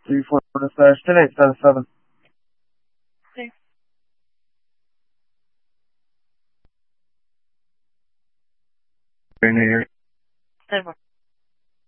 3-4 still 877. Okay. Happy New Year. Never.